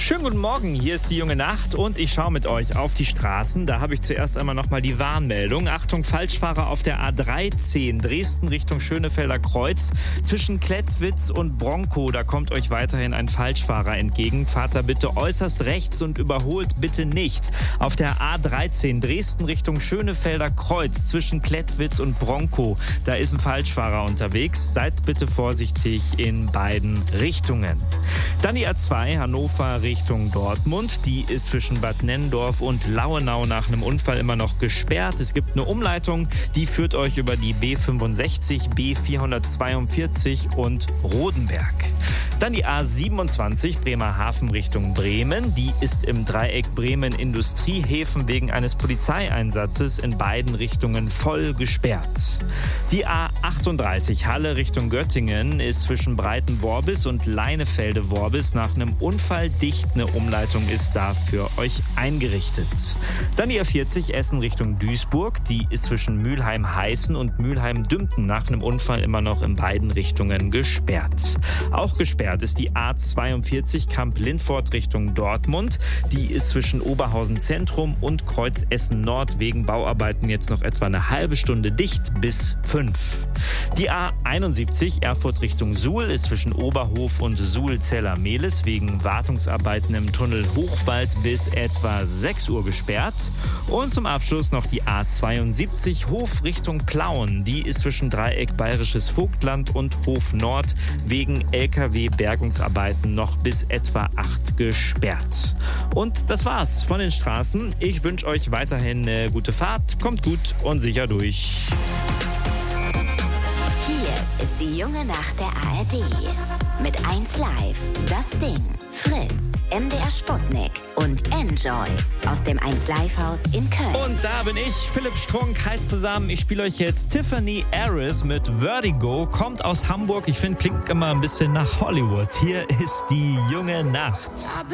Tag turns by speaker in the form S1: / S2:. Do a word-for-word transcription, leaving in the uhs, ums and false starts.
S1: Schönen guten Morgen, hier ist die junge Nacht und ich schaue mit euch auf die Straßen. Da habe ich zuerst einmal nochmal die Warnmeldung. Achtung, Falschfahrer auf der A dreizehn, Dresden Richtung Schönefelder Kreuz. Zwischen Klettwitz und Bronkow, da kommt euch weiterhin ein Falschfahrer entgegen. Fahrt da bitte äußerst rechts und überholt bitte nicht. Auf der A dreizehn, Dresden Richtung Schönefelder Kreuz, zwischen Klettwitz und Bronkow, da ist ein Falschfahrer unterwegs. Seid bitte vorsichtig in beiden Richtungen. Dann die A zwei, Hannover Richtung Dortmund. Die ist zwischen Bad Nennendorf und Lauenau nach einem Unfall immer noch gesperrt. Es gibt eine Umleitung, die führt euch über die B fünfundsechzig, B vierhundertzweiundvierzig und Rodenberg. Dann die A siebenundzwanzig, Bremerhaven Richtung Bremen. Die ist im Dreieck Bremen-Industriehäfen wegen eines Polizeieinsatzes in beiden Richtungen voll gesperrt. Die A achtunddreißig, Halle Richtung Göttingen, ist zwischen Breitenworbis und Leinefelde-Worbis nach einem Unfall dicht. Eine Umleitung ist da für euch eingerichtet. Dann die A vierzig, Essen Richtung Duisburg. Die ist zwischen Mülheim-Heißen und Mülheim-Dümpten nach einem Unfall immer noch in beiden Richtungen gesperrt. Auch gesperrt ist die A zweiundvierzig, Kamp-Lindfort Richtung Dortmund. Die ist zwischen Oberhausen Zentrum und Kreuz Essen Nord wegen Bauarbeiten jetzt noch etwa eine halbe Stunde dicht bis fünf. Die A einundsiebzig, Erfurt Richtung Suhl, ist zwischen Oberhof und Suhl-Zeller-Mehlis wegen Wartungsarbeiten im Tunnel Hochwald bis etwa sechs Uhr gesperrt. Und zum Abschluss noch die A zweiundsiebzig, Hof Richtung Plauen. Die ist zwischen Dreieck Bayerisches Vogtland und Hof Nord wegen L K W-Bergungsarbeiten noch bis etwa acht gesperrt. Und das war's von den Straßen. Ich wünsche euch weiterhin eine gute Fahrt. Kommt gut und sicher durch.
S2: Hier ist die junge Nacht der A R D. Mit eins Live, das Ding, Fritz, M D R Sputnik und Enjoy aus dem eins Live Haus in Köln.
S1: Und da bin ich, Philipp Strunk. Hi zusammen. Ich spiele euch jetzt Tiffany Harris mit Vertigo. Kommt aus Hamburg. Ich finde, klingt immer ein bisschen nach Hollywood. Hier ist die junge Nacht.